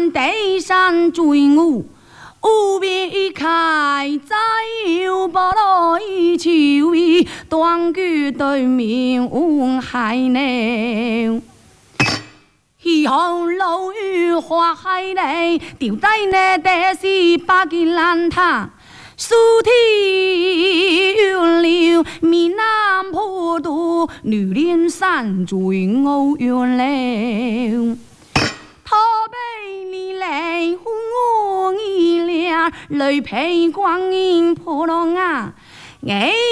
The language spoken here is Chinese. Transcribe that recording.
看地山追舞，无边开在有波来秋意，断句对面无海呢。以后老雨花海嘞，丢在那地是八件烂塔。苏堤远流，闽南坡度，女连山追我远了。他被你来呼我一俩，来陪光阴破浪啊！